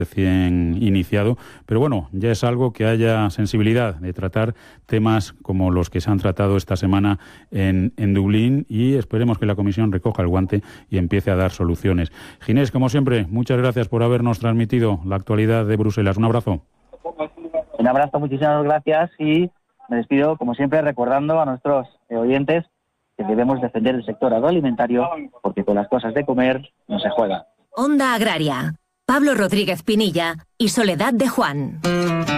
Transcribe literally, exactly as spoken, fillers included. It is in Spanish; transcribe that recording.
recién iniciado, pero bueno, ya es algo que haya sensibilidad de tratar temas como los que se han tratado esta semana en, en Dublín, y esperemos que la Comisión recoja el guante y empiece a dar soluciones. Ginés, como siempre, muchas gracias por habernos transmitido la actualidad de Bruselas. Un abrazo. Un abrazo, muchísimas gracias, y me despido, como siempre, recordando a nuestros oyentes que debemos defender el sector agroalimentario, porque con las cosas de comer no se juega. Onda Agraria. Pablo Rodríguez Pinilla y Soledad de Juan.